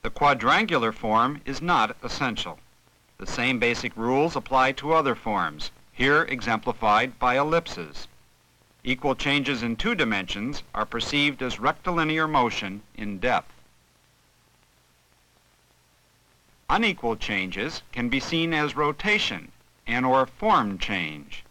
The quadrangular form is not essential. The same basic rules apply to other forms, here exemplified by ellipses. Equal changes in 2 dimensions are perceived as rectilinear motion in depth. Unequal changes can be seen as rotation and/or form change.